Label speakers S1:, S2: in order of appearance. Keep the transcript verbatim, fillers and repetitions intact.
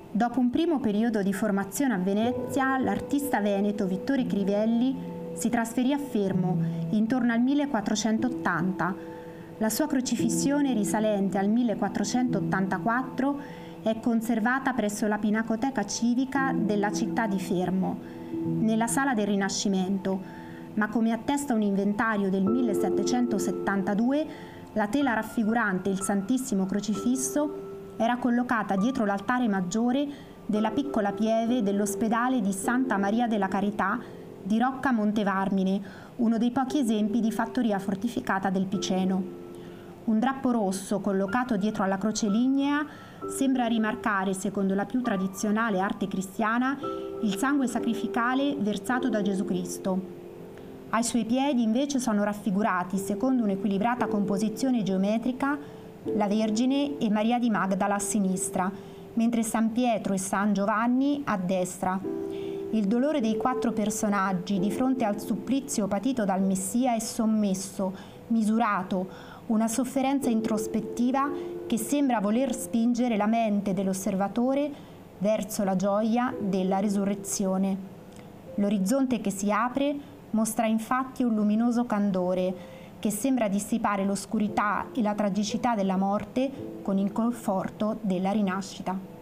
S1: Dopo un primo periodo di formazione a Venezia, l'artista veneto Vittore Crivelli si trasferì a Fermo intorno al millequattrocentottanta. La sua crocifissione, risalente al millequattrocentottantaquattro, è conservata presso la Pinacoteca Civica della città di Fermo, nella Sala del Rinascimento, ma come attesta un inventario del millesettecentosettantadue, la tela raffigurante il Santissimo Crocifisso era collocata dietro l'altare maggiore della piccola pieve dell'ospedale di Santa Maria della Carità di Rocca Montevarmine, uno dei pochi esempi di fattoria fortificata del Piceno. Un drappo rosso collocato dietro alla croce lignea sembra rimarcare, secondo la più tradizionale arte cristiana, il sangue sacrificale versato da Gesù Cristo. Ai suoi piedi invece sono raffigurati, secondo un'equilibrata composizione geometrica, la Vergine e Maria di Magdala a sinistra, mentre San Pietro e San Giovanni a destra. Il dolore dei quattro personaggi di fronte al supplizio patito dal Messia è sommesso, misurato, una sofferenza introspettiva che sembra voler spingere la mente dell'osservatore verso la gioia della resurrezione. L'orizzonte che si apre mostra infatti un luminoso candore che sembra dissipare l'oscurità e la tragicità della morte con il conforto della rinascita.